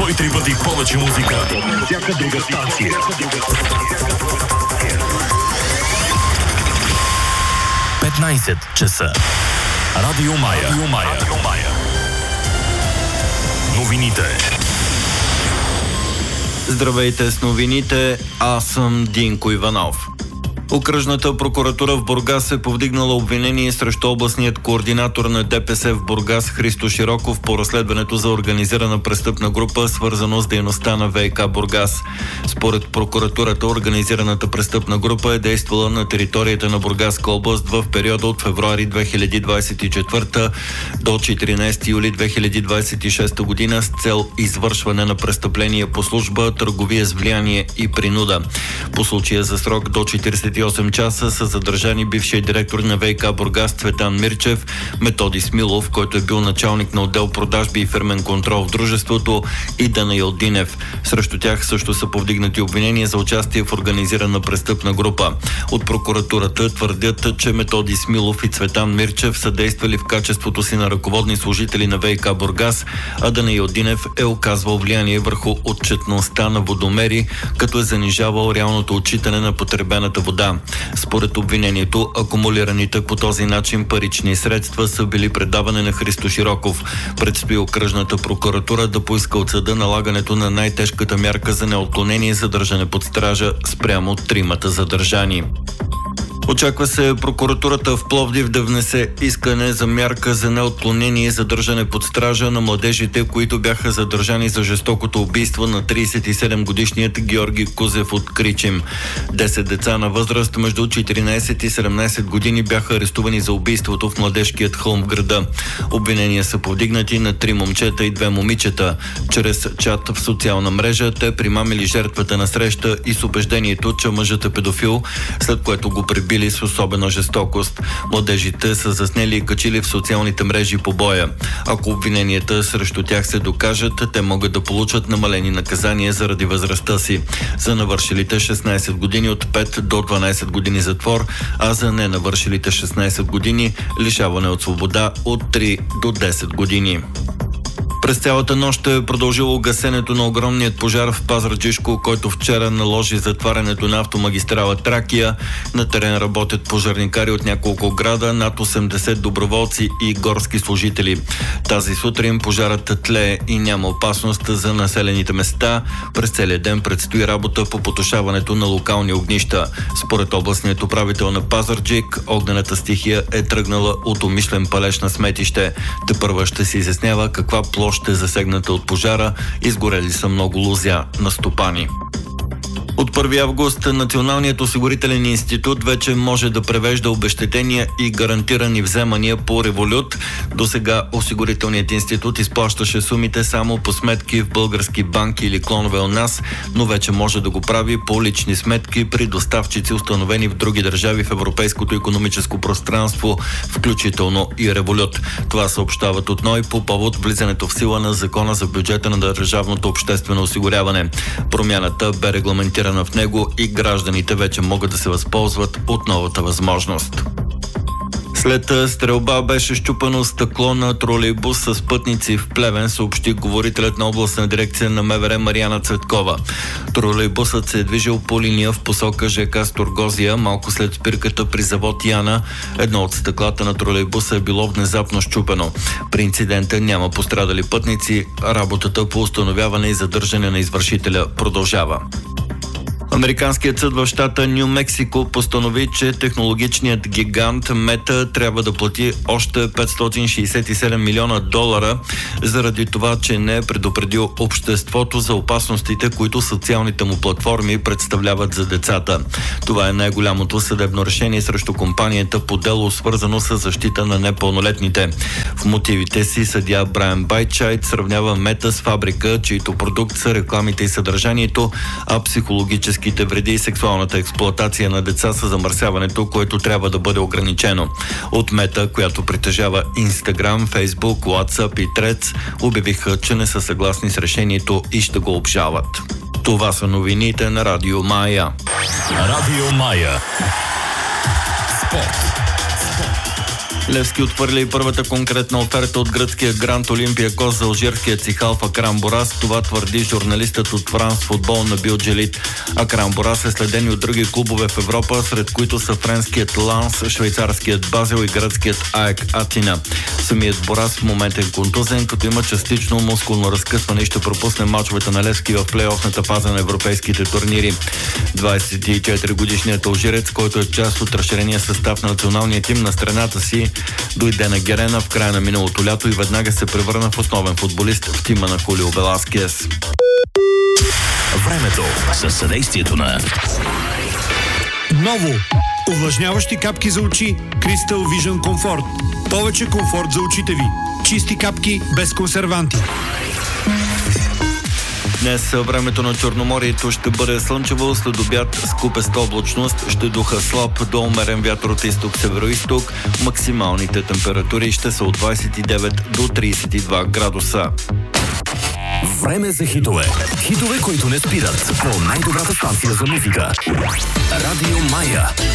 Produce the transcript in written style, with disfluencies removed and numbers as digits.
103 пъти повече музика. Всяка друга станция. 15 часа. Радио Мая. Новините. Здравейте с новините, аз съм Динко Иванов. Окръжната прокуратура в Бургас е повдигнала обвинение срещу областният координатор на ДПС в Бургас Христо Широков по разследването за организирана престъпна група, свързано с дейността на ВиК Бургас. Според прокуратурата, организираната престъпна група е действала на територията на Бургаска област в периода от февруари 2024 до 14 юли 2026 година с цел извършване на престъпления по служба, търговия с влияние и принуда. По случая за срок до 48 часа са задържани бившият директор на ВиК Бургас Цветан Мирчев, Методи Смилов, който е бил началник на отдел продажби и фирмен контрол в дружеството, и Данаил Динев. Срещу тях също са повдигнати обвинения за участие в организирана престъпна група. От прокуратурата твърдят, че Методи Смилов и Цветан Мирчев са действали в качеството си на ръководни служители на ВиК Бургас, а Данаил Динев е оказвал влияние върху отчетността на водомери, като е занижавал реалното отчитане на потребената вода. Според обвинението, акумулираните по този начин парични средства са били предавани на Христо Широков. Предстои окръжната прокуратура да поиска от съда налагането на най-тежката мярка за неотклонение задържане под стража спрямо тримата задържани. Очаква се прокуратурата в Пловдив да внесе искане за мярка за неотклонение и задържане под стража на младежите, които бяха задържани за жестокото убийство на 37-годишният Георги Кузев от Кричим. 10 деца на възраст между 14 и 17 години бяха арестувани за убийството в младежкият хълм в града. Обвинения са повдигнати на 3 момчета и 2 момичета. Чрез чат в социална мрежа те примамили жертвата на среща и с убеждението, че мъжът е педофил, след което го прибили с особена жестокост. Младежите са заснели и качили в социалните мрежи побоя. Ако обвиненията срещу тях се докажат, те могат да получат намалени наказания заради възрастта си. За навършилите 16 години от 5 до 12 години затвор, а за ненавършилите 16 години лишаване от свобода от 3 до 10 години. През цялата нощ е продължило гасенето на огромният пожар в Пазарджишко, който вчера наложи затварянето на автомагистрала Тракия. На терен работят пожарникари от няколко града, над 80 доброволци и горски служители. Тази сутрин пожарът тлее и няма опасност за населените места. През целия ден предстои работа по потушаването на локални огнища. Според областният управител на Пазарджик, огнената стихия е тръгнала от умишлен палеж на сметище. Тепърва ще се изяснява каква площ е засегната от пожара, изгорели са много лозя на стопани. От 1 август Националният осигурителен институт вече може да превежда обезщетения и гарантирани вземания по Револют. Досега осигурителният институт изплащаше сумите само по сметки в български банки или клонове у нас, но вече може да го прави по лични сметки при доставчици, установени в други държави в европейското икономическо пространство, включително и Револют. Това съобщават от НОИ по повод влизането в сила на Закона за бюджета на държавното обществено осигуряване. Промяната бе регламентирана в него и гражданите вече могат да се възползват от новата възможност. След стрелба беше счупено стъкло на тролейбус с пътници в Плевен, съобщи говорителят на областна дирекция на МВР Мариана Цветкова. Тролейбусът се е движил по линия в посока ЖК Сторгозия. Малко след спирката при завод Яна, едно от стъклата на тролейбуса е било внезапно счупено. При инцидента няма пострадали пътници. Работата по установяване и задържане на извършителя продължава. Американският съд в щата Ню Мексико постанови, че технологичният гигант Мета трябва да плати още $567 милиона заради това, че не е предупредил обществото за опасностите, които социалните му платформи представляват за децата. Това е най-голямото съдебно решение срещу компанията по дело, свързано с защита на непълнолетните. В мотивите си съдия Брайан Байтчайт сравнява Мета с фабрика, чието продукт са рекламите и съдържанието, а психологически вреди и сексуалната експлоатация на деца са замърсяването, което трябва да бъде ограничено. От Мета, която притежава Instagram, Facebook, WhatsApp и Threads, обявиха, че не са съгласни с решението и ще го обжалват. Това са новините на Радио Мая. Радио Мая. Спорт. Левски отхвърли първата конкретна оферта от гръцкия Гранд Олимпиакос за алжирският си халф Акрам Борас. Това твърди журналистът от Франс Футбол Набил Джелит. Акрам Борас е следен и от други клубове в Европа, сред които са френският Ланс, швейцарският Базел и гръцкият АЕК Атина. Самият Борас в момента е контузен, като има частично мускулно разкъсване и ще пропусне мачовете на Левски в плейофната фаза на европейските турнири. 24-годишният алжирец, който е част от разширения състав на националния тим на страната си, дойде на Герена в края на миналото лято и веднага се превърна в основен футболист в тима на Хулио Веласкес. Времето със съдействието на Ново! Увлажняващи капки за очи Crystal Vision Comfort. Повече комфорт за очите ви. Чисти капки без консерванти. Днес времето на Черноморието ще бъде слънчево, след обяд с купеста облачност, ще духа слаб до умерен вятър от изток-североизток. Максималните температури ще са от 29 до 32 градуса. Време за хитове. Хитове, които не спират. По най-добрата станция за музика. Радио Мая.